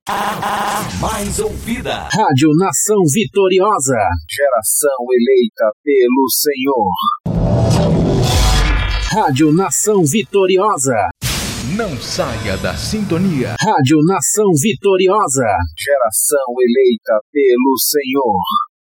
Mais ouvida. Rádio Nação Vitoriosa. Geração eleita pelo Senhor. Rádio Nação Vitoriosa. Não saia da sintonia. Rádio Nação Vitoriosa. Geração eleita pelo Senhor.